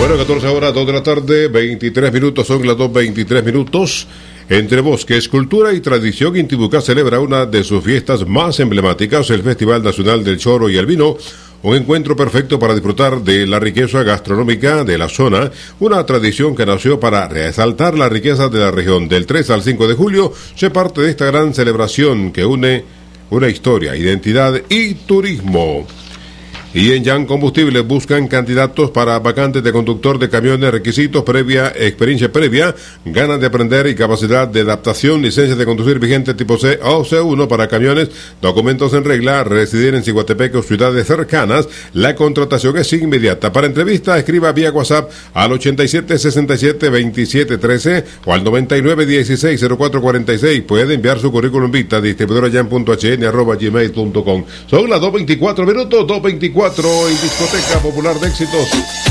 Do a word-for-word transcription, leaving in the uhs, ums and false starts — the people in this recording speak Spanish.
Bueno, catorce horas, dos de la tarde, veintitrés minutos, son las dos veintitrés minutos. Entre bosques, cultura y tradición, Intibucá celebra una de sus fiestas más emblemáticas, el Festival Nacional del Choro y el Vino, un encuentro perfecto para disfrutar de la riqueza gastronómica de la zona, una tradición que nació para resaltar la riqueza de la región. Del tres al cinco de julio se parte de esta gran celebración que une una historia, identidad y turismo. Y en Yan Combustible buscan candidatos para vacantes de conductor de camiones, requisitos previa, experiencia previa, ganas de aprender y capacidad de adaptación, licencia de conducir vigente tipo C o C uno para camiones, documentos en regla, residir en Ciguatepec o ciudades cercanas. La contratación es inmediata. Para entrevista, escriba vía WhatsApp al ochenta y siete sesenta y siete veintisiete trece o al noventa y nueve dieciséis cero cuatro cuarenta y seis. Puede enviar su currículum vitae a distribuidora yan punto h n arroba gmail punto com. Son las dos veinticuatro minutos, dos veinticuatro en Discoteca Popular de Éxitos.